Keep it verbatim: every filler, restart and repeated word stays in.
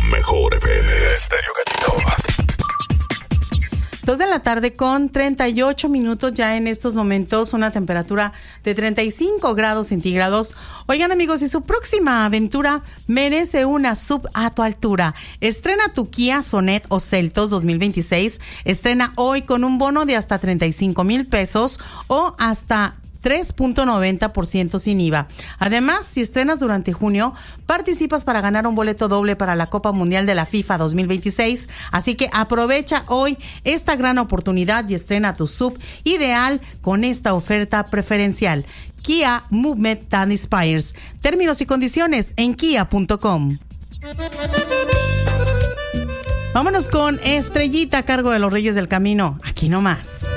mejor F M. Estéreo Gatito. Dos de la tarde con treinta y ocho minutos ya en estos momentos, una temperatura de treinta y cinco grados centígrados. Oigan amigos, y su próxima aventura merece una sub a tu altura. Estrena tu Kia Sonet o Seltos dos mil veintiséis. Estrena hoy con un bono de hasta treinta y cinco mil pesos o hasta tres punto noventa por ciento sin I V A. Además, si estrenas durante junio, participas para ganar un boleto doble para la Copa Mundial de la FIFA dos mil veintiséis. Así que aprovecha hoy esta gran oportunidad y estrena tu sub ideal con esta oferta preferencial. Kia Movement That Inspires. Términos y condiciones en kia punto com. Vámonos con Estrellita a cargo de los Reyes del Camino. Aquí nomás.